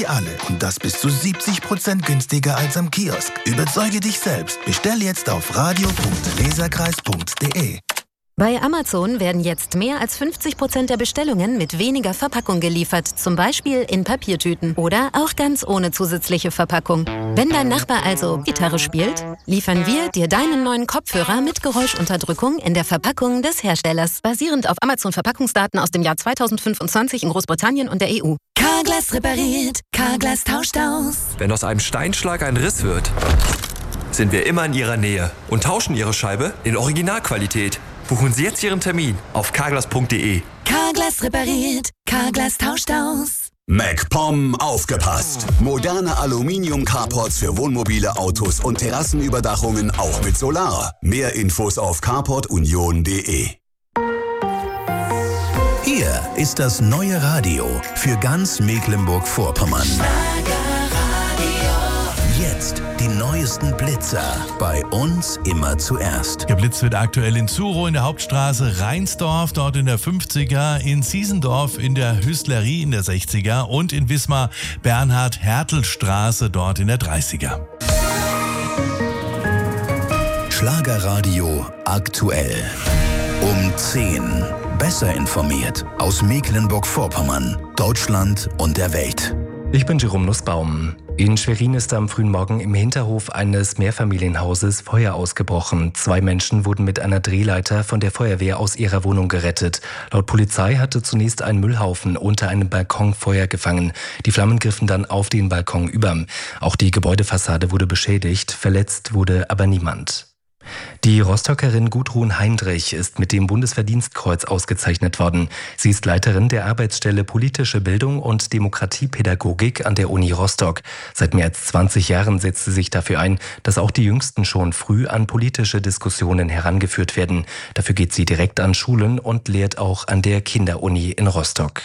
sie alle und das bis zu 70% günstiger als am Kiosk. Überzeuge dich selbst. Bestell jetzt auf radio.leserkreis.de. Bei Amazon werden jetzt mehr als 50% der Bestellungen mit weniger Verpackung geliefert, zum Beispiel in Papiertüten oder auch ganz ohne zusätzliche Verpackung. Wenn dein Nachbar also Gitarre spielt, liefern wir dir deinen neuen Kopfhörer mit Geräuschunterdrückung in der Verpackung des Herstellers, basierend auf Amazon-Verpackungsdaten aus dem Jahr 2025 in Großbritannien und der EU. Carglass repariert, Carglass tauscht aus. Wenn aus einem Steinschlag ein Riss wird, sind wir immer in Ihrer Nähe und tauschen Ihre Scheibe in Originalqualität. Buchen Sie jetzt Ihren Termin auf carglass.de. Carglass repariert, Carglass tauscht aus. MacPom aufgepasst! Moderne Aluminium-Carports für Wohnmobile, Autos und Terrassenüberdachungen auch mit Solar. Mehr Infos auf carportunion.de. Hier ist das neue Radio für ganz Mecklenburg-Vorpommern. Jetzt die neuesten Blitzer. Bei uns immer zuerst. Geblitzt wird aktuell in Zurow in der Hauptstraße, Reinsdorf dort in der 50er, in Siesendorf in der Hüstlerie in der 60er und in Wismar Bernhard-Hertel-Straße dort in der 30er. Schlagerradio aktuell. Um 10. Besser informiert aus Mecklenburg-Vorpommern, Deutschland und der Welt. Ich bin Jerome Nussbaum. In Schwerin ist am frühen Morgen im Hinterhof eines Mehrfamilienhauses Feuer ausgebrochen. 2 Menschen wurden mit einer Drehleiter von der Feuerwehr aus ihrer Wohnung gerettet. Laut Polizei hatte zunächst ein Müllhaufen unter einem Balkon Feuer gefangen. Die Flammen griffen dann auf den Balkon über. Auch die Gebäudefassade wurde beschädigt, verletzt wurde aber niemand. Die Rostockerin Gudrun Heindrich ist mit dem Bundesverdienstkreuz ausgezeichnet worden. Sie ist Leiterin der Arbeitsstelle Politische Bildung und Demokratiepädagogik an der Uni Rostock. Seit mehr als 20 Jahren setzt sie sich dafür ein, dass auch die Jüngsten schon früh an politische Diskussionen herangeführt werden. Dafür geht sie direkt an Schulen und lehrt auch an der Kinderuni in Rostock.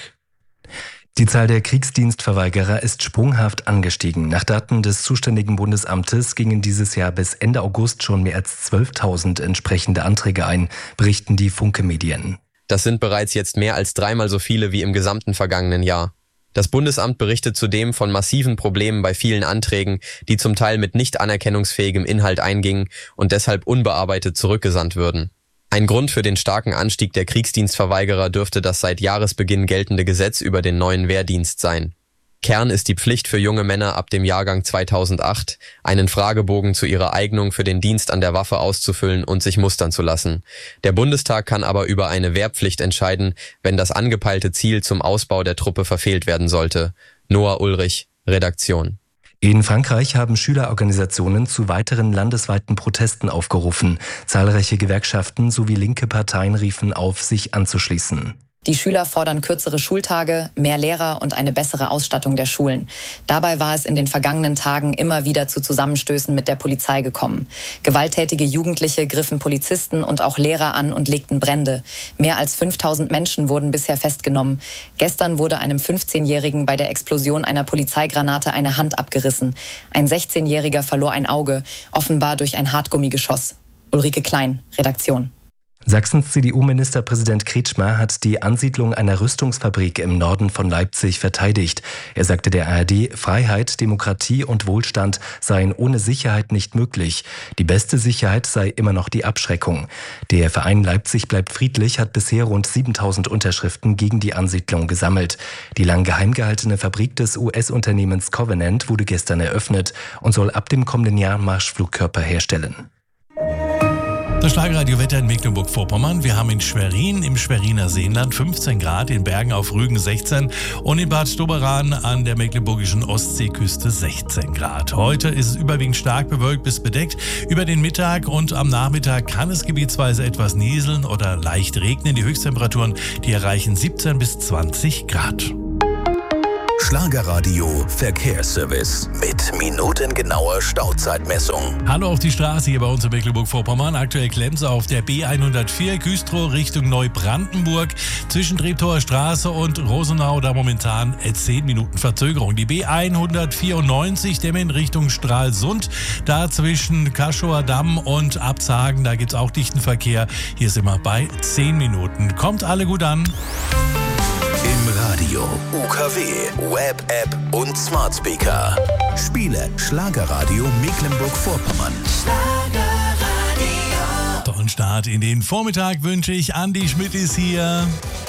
Die Zahl der Kriegsdienstverweigerer ist sprunghaft angestiegen. Nach Daten des zuständigen Bundesamtes gingen dieses Jahr bis Ende August schon mehr als 12.000 entsprechende Anträge ein, berichten die Funke-Medien. Das sind bereits jetzt mehr als 3-mal so viele wie im gesamten vergangenen Jahr. Das Bundesamt berichtet zudem von massiven Problemen bei vielen Anträgen, die zum Teil mit nicht anerkennungsfähigem Inhalt eingingen und deshalb unbearbeitet zurückgesandt würden. Ein Grund für den starken Anstieg der Kriegsdienstverweigerer dürfte das seit Jahresbeginn geltende Gesetz über den neuen Wehrdienst sein. Kern ist die Pflicht für junge Männer ab dem Jahrgang 2008, einen Fragebogen zu ihrer Eignung für den Dienst an der Waffe auszufüllen und sich mustern zu lassen. Der Bundestag kann aber über eine Wehrpflicht entscheiden, wenn das angepeilte Ziel zum Ausbau der Truppe verfehlt werden sollte. Noah Ulrich, Redaktion. In Frankreich haben Schülerorganisationen zu weiteren landesweiten Protesten aufgerufen. Zahlreiche Gewerkschaften sowie linke Parteien riefen auf, sich anzuschließen. Die Schüler fordern kürzere Schultage, mehr Lehrer und eine bessere Ausstattung der Schulen. Dabei war es in den vergangenen Tagen immer wieder zu Zusammenstößen mit der Polizei gekommen. Gewalttätige Jugendliche griffen Polizisten und auch Lehrer an und legten Brände. Mehr als 5.000 Menschen wurden bisher festgenommen. Gestern wurde einem 15-Jährigen bei der Explosion einer Polizeigranate eine Hand abgerissen. Ein 16-Jähriger verlor ein Auge, offenbar durch ein Hartgummigeschoss. Ulrike Klein, Redaktion. Sachsens CDU-Ministerpräsident Kretschmer hat die Ansiedlung einer Rüstungsfabrik im Norden von Leipzig verteidigt. Er sagte der ARD, Freiheit, Demokratie und Wohlstand seien ohne Sicherheit nicht möglich. Die beste Sicherheit sei immer noch die Abschreckung. Der Verein Leipzig bleibt friedlich hat bisher rund 7.000 Unterschriften gegen die Ansiedlung gesammelt. Die lang geheim gehaltene Fabrik des US-Unternehmens Covenant wurde gestern eröffnet und soll ab dem kommenden Jahr Marschflugkörper herstellen. Das Schlagerradio-Wetter in Mecklenburg-Vorpommern. Wir haben in Schwerin im Schweriner Seenland 15 Grad, in Bergen auf Rügen 16 und in Bad Doberan an der mecklenburgischen Ostseeküste 16 Grad. Heute ist es überwiegend stark bewölkt bis bedeckt. Über den Mittag und am Nachmittag kann es gebietsweise etwas nieseln oder leicht regnen. Die Höchsttemperaturen, die erreichen 17 bis 20 Grad. Schlagerradio Verkehrsservice mit minutengenauer Stauzeitmessung. Hallo auf die Straße hier bei uns in Mecklenburg-Vorpommern. Aktuell klemmt es auf der B104 Güstrow Richtung Neubrandenburg. Zwischen Treptower Straße und Rosenau da momentan 10 Minuten Verzögerung. Die B194 Demmin Richtung Stralsund. Da zwischen Kaschower Damm und Abzagen, da gibt es auch dichten Verkehr. Hier ist immer bei 10 Minuten. Kommt alle gut an. Im Radio Radio, UKW, Web, App und Smart Speaker. Spiele Schlagerradio Mecklenburg-Vorpommern. Tollen Start in den Vormittag wünsche ich. Andi Schmidt ist hier.